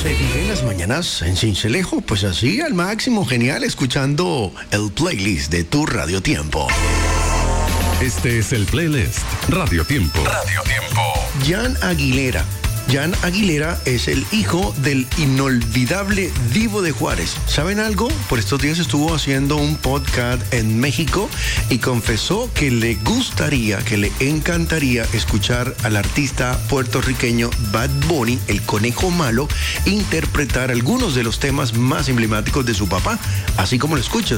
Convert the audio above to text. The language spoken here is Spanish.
Seguiré en las mañanas en Cincelejo, pues así al máximo, genial, escuchando el playlist de tu Radio Tiempo. Este es el playlist Radio Tiempo. Radio Tiempo. Jan Aguilera. Jan Aguilera es el hijo del inolvidable Divo de Juárez. ¿Saben algo? Por estos días estuvo haciendo un podcast en México y confesó que le gustaría, que le encantaría escuchar al artista puertorriqueño Bad Bunny, el conejo malo, interpretar algunos de los temas más emblemáticos de su papá, así como lo escuchas.